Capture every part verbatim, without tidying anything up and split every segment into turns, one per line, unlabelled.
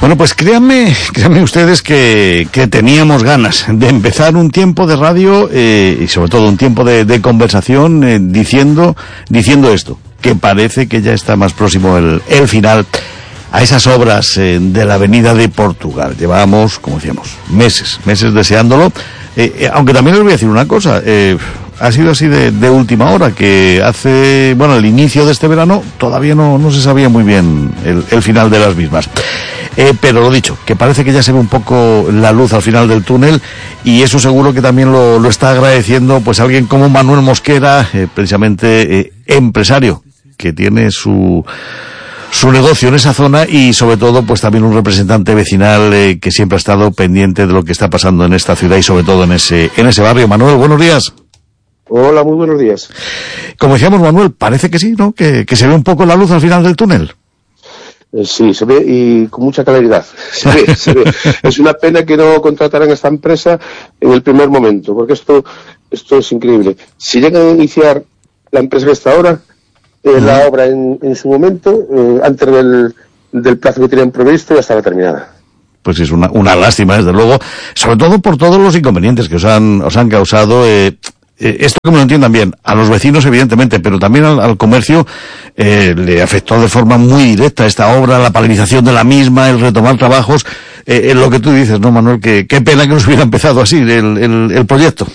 Bueno, pues créanme, créanme ustedes que, que teníamos ganas de empezar un tiempo de radio eh, y sobre todo un tiempo de, de conversación eh, diciendo, diciendo esto, que parece que ya está más próximo el, el final a esas obras eh, de la Avenida de Portugal. Llevábamos, como decíamos, meses, meses deseándolo, eh, eh, aunque también les voy a decir una cosa, eh, ha sido así de, de última hora, que hace, bueno, el inicio de este verano todavía no, no se sabía muy bien el, el final de las mismas. Eh, pero lo dicho, que parece que ya se ve un poco la luz al final del túnel, y eso seguro que también lo, lo está agradeciendo pues alguien como Manuel Mosquera, eh, precisamente eh, empresario, que tiene su su negocio en esa zona, y sobre todo pues también un representante vecinal eh, que siempre ha estado pendiente de lo que está pasando en esta ciudad y sobre todo en ese en ese barrio. Manuel, buenos días.
Hola, muy buenos días.
Como decíamos, Manuel, parece que sí, ¿no? Que, que se ve un poco la luz al final del túnel.
Eh, sí, se ve, y con mucha claridad. Se ve, se ve. Es una pena que no contrataran a esta empresa en el primer momento, porque esto esto es increíble. Si llegan a iniciar la empresa que está ahora, eh, uh-huh. la obra en, en su momento, eh, antes del, del plazo que tenían previsto, ya estaba terminada.
Pues es una, una lástima, desde luego, sobre todo por todos los inconvenientes que os han, os han causado, eh, Eh, esto que me lo entiendan bien, a los vecinos evidentemente, pero también al, al comercio eh, le afectó de forma muy directa esta obra, la paralización de la misma, el retomar trabajos, eh, en lo que tú dices, ¿no, Manuel? Que qué pena que nos hubiera empezado así el, el, el proyecto.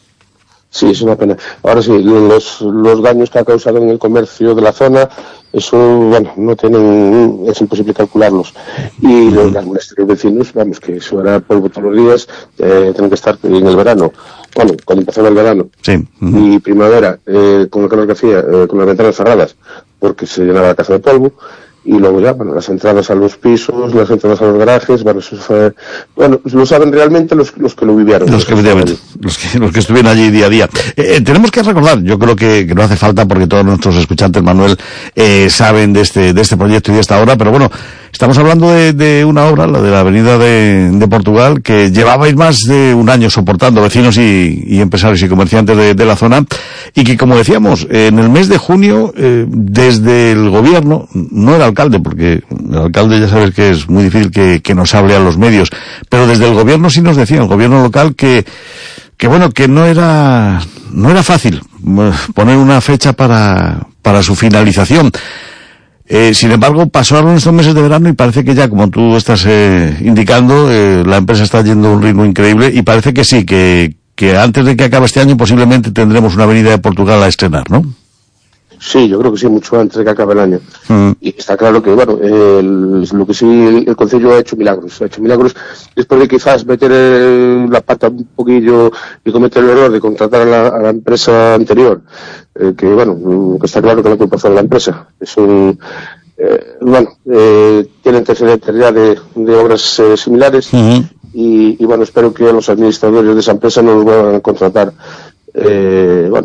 Sí, es una pena. Ahora sí, los, los daños que ha causado en el comercio de la zona, eso, bueno, no tienen, es imposible calcularlos. Y los, los vecinos, vamos, que eso era polvo todos los días, eh, tienen que estar en el verano. Bueno, cuando empezó el verano.
Sí.
Uh-huh. Y primavera, eh, con la calor que hacía, eh, con las ventanas cerradas, porque se llenaba la casa de polvo. Y luego ya, bueno, las entradas a los pisos, las entradas a los garajes, bueno, eso fue, bueno, lo saben realmente los, los que lo vivieron.
Los que, los que, los que estuvieron allí día a día. Eh, eh, tenemos que recordar, yo creo que, que no hace falta porque todos nuestros escuchantes, Manuel, eh, saben de este, de este proyecto y de esta obra, pero bueno, estamos hablando de, de una obra, la de la Avenida de, de Portugal, que llevabais más de un año soportando vecinos y, y empresarios y comerciantes de, de la zona, y que, como decíamos, en el mes de junio, eh, desde el gobierno, no era alcalde, porque el alcalde ya sabes que es muy difícil que, que nos hable a los medios, pero desde el gobierno sí nos decía, el gobierno local, que, que bueno, que no era, no era fácil poner una fecha para, para su finalización. Eh, sin embargo, pasaron estos meses de verano y parece que ya, como tú estás eh, indicando, eh, la empresa está yendo a un ritmo increíble, y parece que sí, que, que antes de que acabe este año posiblemente tendremos una Avenida de Portugal a estrenar, ¿no?
Sí, yo creo que sí, mucho antes de que acabe el año. Mm. Y está claro que, bueno, el, lo que sí, el, el Concello ha hecho milagros. Ha hecho milagros después de quizás meter el, la pata un poquillo y cometer el error de contratar a la, a la empresa anterior. Eh, que, bueno, que está claro que la culpa fue de la empresa. Es un, eh, bueno, eh, tienen antecedentes ya de, de obras eh, similares. Uh-huh. y, y, bueno, espero que los administradores de esa empresa no nos vuelvan a contratar, eh, bueno,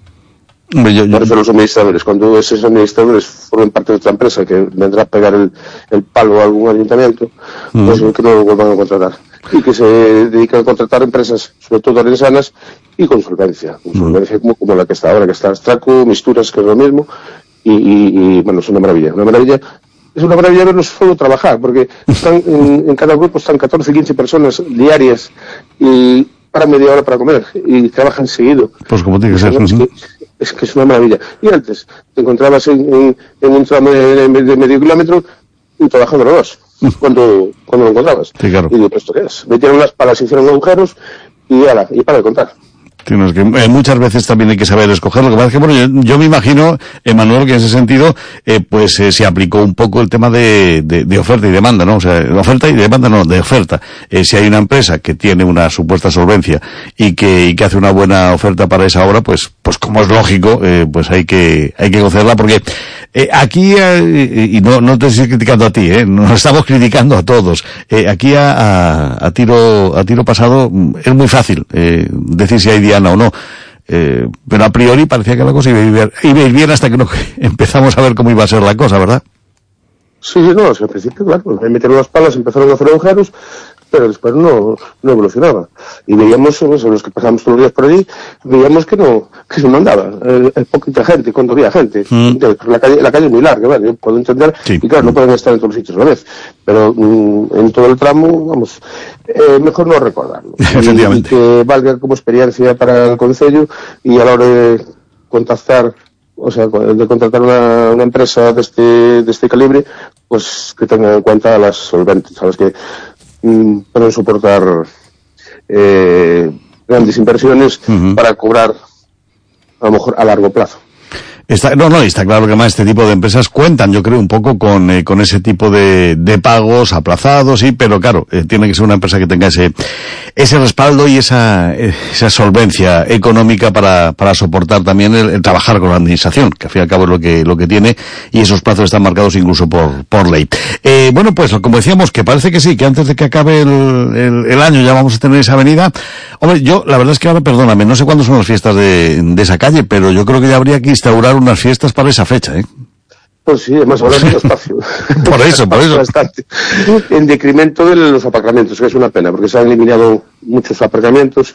Yo, yo, Por eso los administradores, cuando esos administradores formen parte de otra empresa que vendrá a pegar el, el palo a algún ayuntamiento, mm. pues que no lo vuelvan a contratar. Y que se dediquen a contratar empresas, sobre todo aresanas, y con solvencia. Con solvencia mm. como, como la que está ahora, que está Straco, Misturas, que es lo mismo, y, y, y bueno, es una maravilla. Una maravilla. Es una maravilla verlos solo trabajar, porque están en, en cada grupo están catorce, quince personas diarias, y para media hora para comer, y trabajan seguido. Pues como tiene que ser. Es que, es que es una maravilla. Y antes te encontrabas en, en, en un tramo de, de medio kilómetro y trabajando los dos, cuando, cuando lo encontrabas. Sí, claro. Y digo, ¿esto qué es? Metieron las palas, hicieron agujeros y, ala, y para de contar.
Tienes que, eh, muchas veces también hay que saber escoger. Lo que pasa es que, bueno, yo, yo me imagino, Emanuel, que en ese sentido, eh, pues eh, se aplicó un poco el tema de, de, de oferta y demanda, ¿no? O sea, de oferta y demanda, no, de oferta. Eh, si hay una empresa que tiene una supuesta solvencia y que, y que hace una buena oferta para esa obra, pues, pues como es lógico, eh, pues hay que, hay que concederla, porque eh, aquí, eh, y no, no te estoy criticando a ti, eh, nos estamos criticando a todos. Eh, aquí a, a, a tiro, a tiro pasado es muy fácil, eh, decir si hay día o no, eh, pero a priori parecía que la cosa iba a, ir, iba a ir bien hasta que no empezamos a ver cómo iba a ser la cosa, ¿verdad?
Sí, sí, no, o sea, al principio, claro, me metieron las palas, empezaron a hacer agujeros, pero después no, no evolucionaba. Y veíamos, o sea, los que pasamos todos los días por allí, veíamos que no, que eso no andaba. Eh, es poquita gente, cuando había gente. Mm. La calle, la calle es muy larga, ¿vale? Yo puedo entender, sí. Y claro, no pueden estar en todos los sitios a la vez. Pero mm, en todo el tramo, vamos, eh, mejor no recordarlo. Y, y que valga como experiencia para el concello, y a la hora de contactar, o sea, de contratar una, una empresa de este, de este calibre, pues que tengan en cuenta las solventes, ¿sabes? Que mm, pueden soportar eh, grandes inversiones uh-huh. para cobrar a lo mejor a largo plazo.
Está, no, no, y está claro que además este tipo de empresas cuentan, yo creo, un poco con, eh, con ese tipo de, de pagos aplazados, sí, pero claro, eh, tiene que ser una empresa que tenga ese, ese respaldo y esa, esa solvencia económica para, para soportar también el, el trabajar con la administración, que al fin y al cabo es lo que, lo que tiene, y esos plazos están marcados incluso por, por ley. Eh, bueno, pues, como decíamos, que parece que sí, que antes de que acabe el, el, el año ya vamos a tener esa avenida. Hombre, yo, la verdad es que ahora, perdóname, no sé cuándo son las fiestas de, de esa calle, pero yo creo que ya habría que instaurar unas fiestas para esa fecha, ¿eh?
Pues sí, además ahora hay espacio.
Por eso, por eso.
Bastante. En decremento de los aparcamientos, que es una pena, porque se han eliminado muchos aparcamientos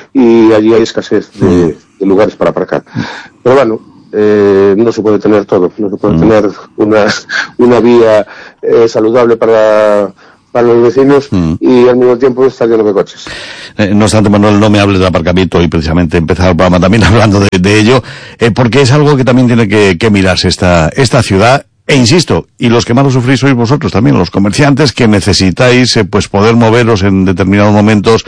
y allí hay escasez de, de lugares para aparcar. Pero bueno, eh, no se puede tener todo, no se puede mm. tener una, una vía eh, saludable para... para los vecinos mm. y al mismo tiempo está lleno de coches.
Eh, no obstante, Manuel, no me hables de aparcamiento y precisamente empezar el programa también hablando de, de ello, eh, porque es algo que también tiene que, que mirarse esta, esta ciudad. E insisto, y los que más lo sufrís sois vosotros también, los comerciantes que necesitáis eh, pues poder moveros en determinados momentos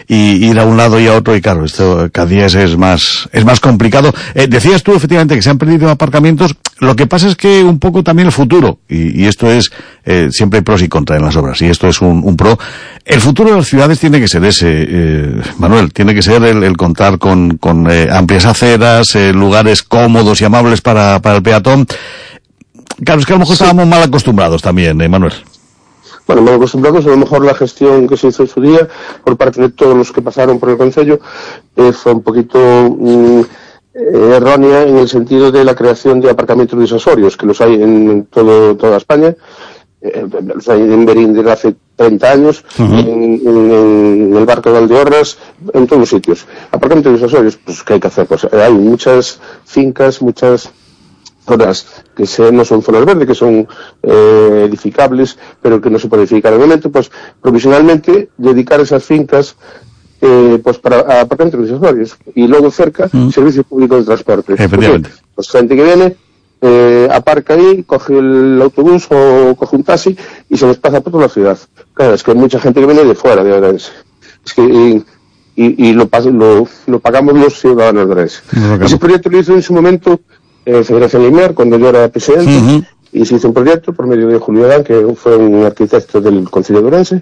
y ir a un lado y a otro, y claro, esto cada día es, es más es más complicado. Eh, decías tú efectivamente que se han perdido aparcamientos, lo que pasa es que un poco también el futuro, y, y esto es, eh, siempre hay pros y contras en las obras, y esto es un, un pro, el futuro de las ciudades tiene que ser ese, eh, Manuel, tiene que ser el, el contar con, con eh, amplias aceras, eh, lugares cómodos y amables para, para el peatón. Claro, es que a lo mejor sí. estábamos mal acostumbrados también, eh, Manuel.
Bueno, mal acostumbrados, a lo mejor la gestión que se hizo en su día, por parte de todos los que pasaron por el Concello, eh, fue un poquito mm, eh, errónea en el sentido de la creación de aparcamientos disuasorios, que los hay en todo, toda España, eh, los hay en Berín desde hace treinta años, uh-huh. en, en, en el Barco de Valdeorras, en todos los sitios. Aparcamientos disuasorios, pues ¿qué hay que hacer? Pues eh, hay muchas fincas, muchas zonas que se, no son zonas verdes, que son eh, edificables, pero que no se puede edificar en el momento, pues provisionalmente dedicar esas fincas eh, pues para aparcamientos disuasorios y luego cerca mm. servicio público de transporte.
Efectivamente.
Porque, pues gente que viene, eh, aparca ahí, coge el autobús o coge un taxi y se desplaza por toda la ciudad. Claro, es que hay mucha gente que viene de fuera de Orense. Es que y, y, y lo, lo, lo pagamos los ciudadanos de Orense. No, ese proyecto lo hizo en su momento Eh, Federación Limer, cuando yo era presidente, uh-huh. y se hizo un proyecto por medio de Julio Adán, que fue un arquitecto del Concello de Orense,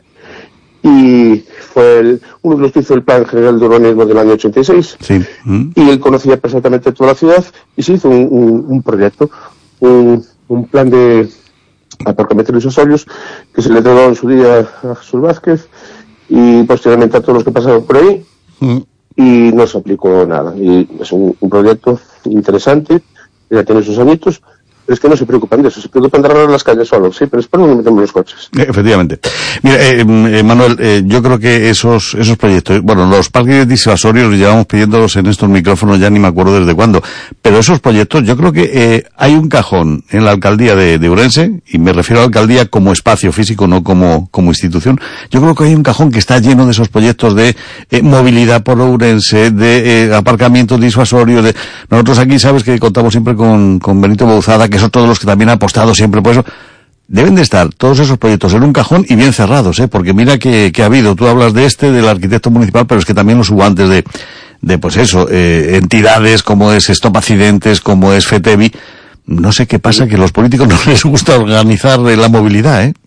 y fue el, uno de los que hizo el Plan General de Urbanismo del año ochenta y seis,
sí. uh-huh.
y él conocía perfectamente toda la ciudad, y se hizo un, un, un proyecto, un, un plan de aparcamientos disuasorios, que se le entregó en su día a Jesús Vázquez, y posteriormente a todos los que pasaron por ahí, uh-huh. y no se aplicó nada. Y es un, un proyecto interesante, ya tiene sus añitos, pero es que no se preocupan de eso, se preocupan de arreglar las calles solo, sí, pero después no metemos los coches.
Efectivamente. Mira, eh, eh, Manuel, eh, yo creo que esos esos proyectos, bueno, los parques disuasorios los llevamos pidiéndolos en estos micrófonos, ya ni me acuerdo desde cuándo, pero esos proyectos, yo creo que eh, hay un cajón en la alcaldía de, de Ourense, y me refiero a la alcaldía como espacio físico, no como como institución, yo creo que hay un cajón que está lleno de esos proyectos de eh, movilidad por Ourense, de eh, aparcamientos disuasorios, de nosotros aquí sabes que contamos siempre con, con Benito Bouzada, que son todos los que también han apostado siempre por eso. Deben de estar todos esos proyectos en un cajón y bien cerrados, ¿eh? Porque mira que, que ha habido, tú hablas de este, del arquitecto municipal, pero es que también los hubo antes de, de pues eso, eh, entidades como es Stop Accidentes, como es FETEVI. No sé qué pasa, que a los políticos no les gusta organizar la movilidad, ¿eh?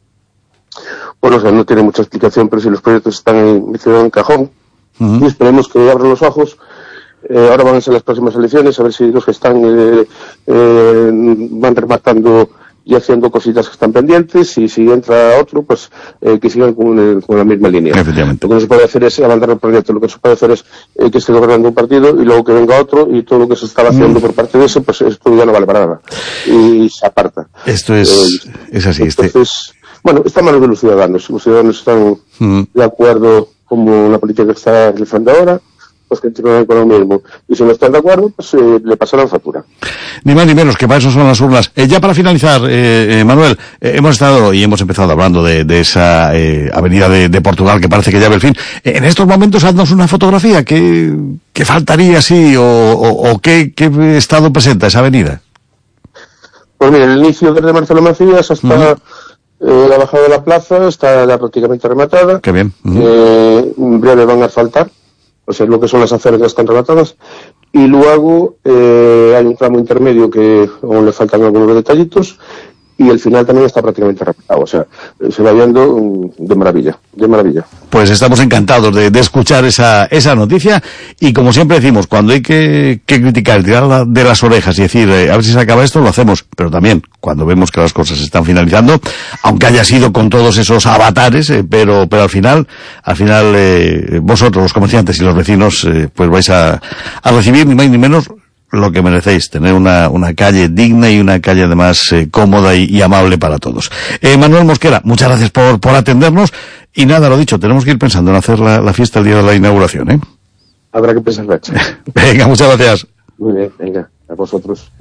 Bueno, o sea, no tiene mucha explicación, pero si los proyectos están en, en un cajón, uh-huh. y esperemos que abran los ojos. Eh, ahora van a ser las próximas elecciones, a ver si los que están eh, eh, van rematando y haciendo cositas que están pendientes, y si entra otro, pues eh, que sigan con, el, con la misma línea.
Efectivamente.
Lo que no se puede hacer es abandonar el proyecto, lo que se puede hacer es eh, que esté gobernando un partido y luego que venga otro, y todo lo que se estaba haciendo mm. por parte de ese, pues esto ya no vale para nada. Y se aparta.
Esto es, eh, es así.
Entonces,
este...
bueno, está en manos de los ciudadanos. Los ciudadanos están mm. de acuerdo con la política que está realizando ahora, pues que continúen con lo mismo. Y si no están de acuerdo, pues eh, le pasarán factura.
Ni más ni menos, que para eso son las urnas. Eh, ya para finalizar, eh, eh, Manuel, eh, hemos estado y hemos empezado hablando de, de esa eh, avenida de, de Portugal que parece que ya ve el fin. Eh, en estos momentos, haznos una fotografía. ¿Qué, qué faltaría, sí, o, o, o qué, qué estado presenta esa avenida?
Pues mira, el inicio desde Marcelo Macías hasta... Uh-huh. Eh, la bajada de la plaza está ya prácticamente rematada.
Qué bien. Uh-huh.
Eh, en breve van a asfaltar, o sea, lo que son las aceras ya están rematadas. Y luego eh, hay un tramo intermedio que aún le faltan algunos detallitos. Y el final también está prácticamente rematado. O sea, se va viendo um, de maravilla, de maravilla.
Pues estamos encantados de, de escuchar esa, esa noticia. Y como siempre decimos, cuando hay que, que criticar, tirar la, de las orejas y decir, eh, a ver si se acaba esto, lo hacemos. Pero también, cuando vemos que las cosas se están finalizando, aunque haya sido con todos esos avatares, eh, pero, pero al final, al final, eh, vosotros, los comerciantes y los vecinos, eh, pues vais a, a recibir ni más ni menos lo que merecéis, tener una, una calle digna y una calle además eh, cómoda y, y amable para todos. Eh, Manuel Mosquera, muchas gracias por, por atendernos, y nada, lo dicho, tenemos que ir pensando en hacer la, la fiesta el día de la inauguración, ¿eh?
Habrá que pensar, Racha.
Venga, muchas gracias.
Muy bien, venga, a vosotros.